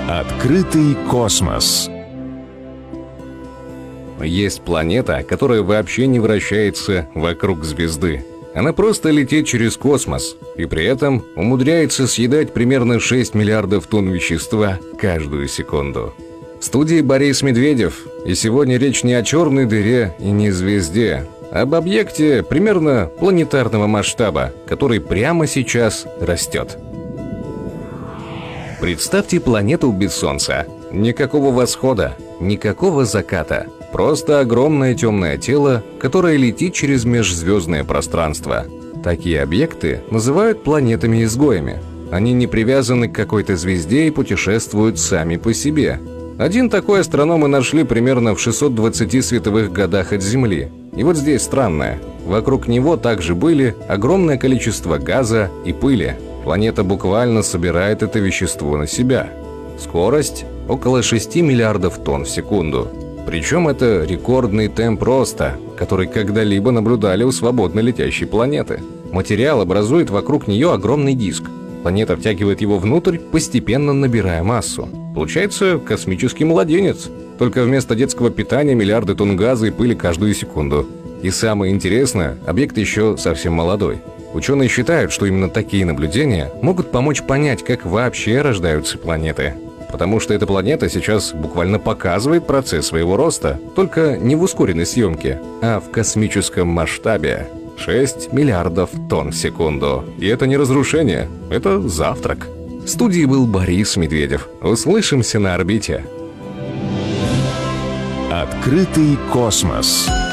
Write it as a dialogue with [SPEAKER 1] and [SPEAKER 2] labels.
[SPEAKER 1] Открытый космос.
[SPEAKER 2] Есть планета, которая вообще не вращается вокруг звезды. Она просто летит через космос и при этом умудряется съедать примерно 6 миллиардов тонн вещества каждую секунду. В студии Борис Медведев, и сегодня речь не о черной дыре и не звезде, а об объекте примерно планетарного масштаба, который прямо сейчас растет. Представьте планету без Солнца. Никакого восхода, никакого заката. Просто огромное темное тело, которое летит через межзвездное пространство. Такие объекты называют планетами-изгоями. Они не привязаны к какой-то звезде и путешествуют сами по себе. Один такой астрономы нашли примерно в 620 световых годах от Земли. И вот здесь странное. Вокруг него также были огромное количество газа и пыли. Планета буквально собирает это вещество на себя. Скорость – около 6 миллиардов тонн в секунду. Причем это рекордный темп роста, который когда-либо наблюдали у свободно летящей планеты. Материал образует вокруг нее огромный диск. Планета втягивает его внутрь, постепенно набирая массу. Получается космический младенец. Только вместо детского питания миллиарды тонн газа и пыли каждую секунду. И самое интересное, объект еще совсем молодой. Ученые считают, что именно такие наблюдения могут помочь понять, как вообще рождаются планеты. Потому что эта планета сейчас буквально показывает процесс своего роста, только не в ускоренной съемке, а в космическом масштабе. 6 миллиардов тонн в секунду. И это не разрушение, это завтрак. В студии был Борис Медведев. Услышимся на орбите.
[SPEAKER 1] Открытый космос.